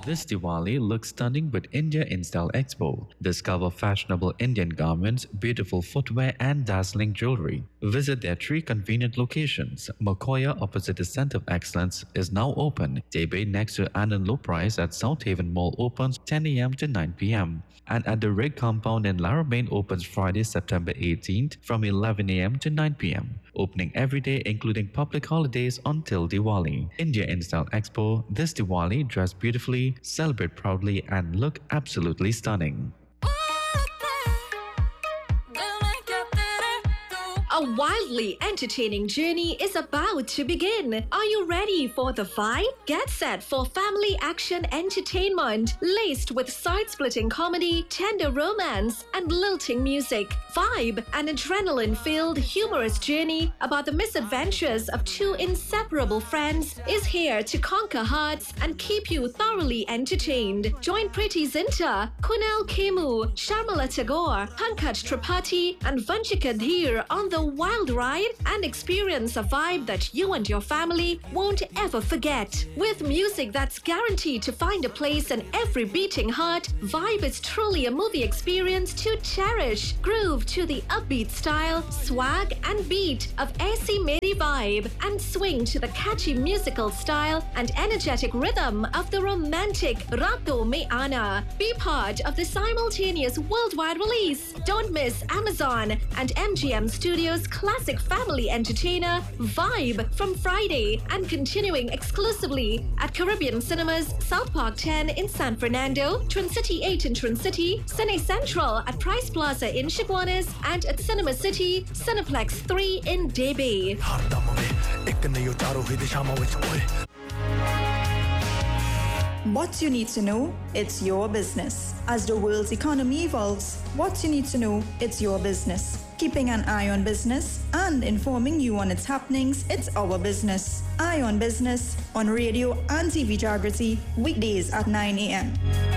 This Diwali looks stunning with India InStyle Expo. Discover fashionable Indian garments, beautiful footwear, and dazzling jewelry. Visit their three convenient locations. Makoya opposite the Center of Excellence is now open. Tebe next to Anand Low Price at South Haven Mall opens 10 a.m. to 9 p.m. And at the Rig Compound in Laramane opens Friday, September 18th from 11 a.m. to 9 p.m. Opening every day including public holidays until Diwali. India InStyle Expo. This Diwali dress beautifully, celebrate proudly and look absolutely stunning. A wildly entertaining journey is about to begin. Are you ready for the vibe? Get set for family action entertainment laced with side-splitting comedy, tender romance, and lilting music. Vibe, an adrenaline-filled, humorous journey about the misadventures of two inseparable friends, is here to conquer hearts and keep you thoroughly entertained. Join Priti Zinta, Kunal Kemu, Sharmila Tagore, Pankaj Tripathi, and Vanchika Dheer on the wild ride and experience a vibe that you and your family won't ever forget. With music that's guaranteed to find a place in every beating heart, Vibe is truly a movie experience to cherish. Groove to the upbeat style, swag and beat of Aisi Meri Vibe and swing to the catchy musical style and energetic rhythm of the romantic Rato Me Ana. Be part of the simultaneous worldwide release. Don't miss Amazon and MGM Studios classic family entertainer Vibe from Friday and continuing exclusively at Caribbean Cinemas, South Park 10 in San Fernando, Twin City 8 in Twin City, Cine Central at Price Plaza in Chaguanas, and at Cinema City, Cineplex 3 in Debe. What you need to know, it's your business. As the world's economy evolves, what you need to know, it's your business. Keeping an eye on business and informing you on its happenings, it's our business. Eye on Business on radio and TV Jagrati, weekdays at 9 a.m.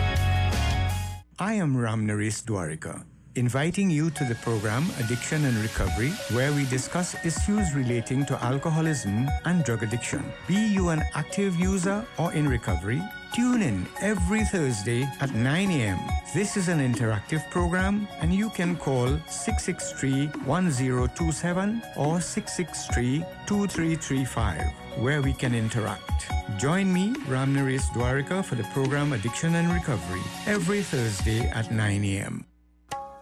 I am Ram Naresh Dwarika, inviting you to the program Addiction and Recovery, where we discuss issues relating to alcoholism and drug addiction. Be you an active user or in recovery? Tune in every Thursday at 9 a.m. This is an interactive program and you can call 663-1027 or 663-2335 where we can interact. Join me, Ram Naresh Dwarika, for the program Addiction and Recovery every Thursday at 9 a.m.